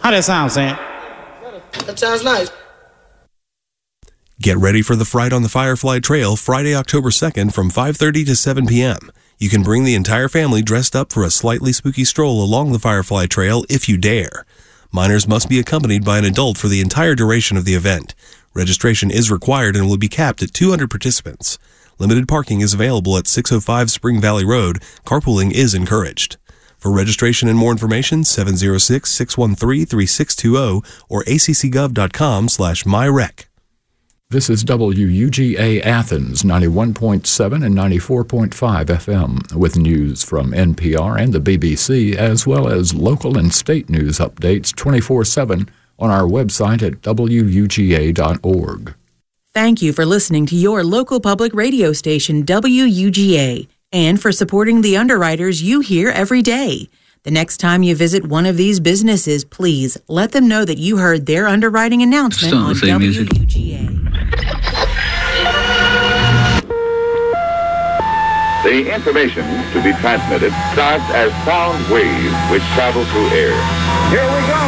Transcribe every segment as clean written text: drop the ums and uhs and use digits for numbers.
How that sound, Sam? That sounds nice. Get ready for the Fright on the Firefly Trail Friday, October 2nd from 5:30 to 7 p.m. You can bring the entire family dressed up for a slightly spooky stroll along the Firefly Trail if you dare. Minors must be accompanied by an adult for the entire duration of the event. Registration is required and will be capped at 200 participants. Limited parking is available at 605 Spring Valley Road. Carpooling is encouraged. For registration and more information, 706-613-3620 or accgov.com/myrec. This is WUGA Athens, 91.7 and 94.5 FM, with news from NPR and the BBC, as well as local and state news updates 24/7 on our website at WUGA.org. Thank you for listening to your local public radio station, WUGA, and for supporting the underwriters you hear every day. The next time you visit one of these businesses, please let them know that you heard their underwriting announcement on WUGA. The information to be transmitted starts as sound waves which travel through air. Here we go!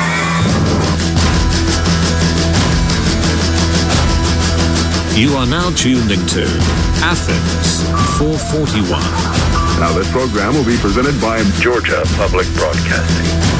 You are now tuned into Athens 441. Now this program will be presented by Georgia Public Broadcasting.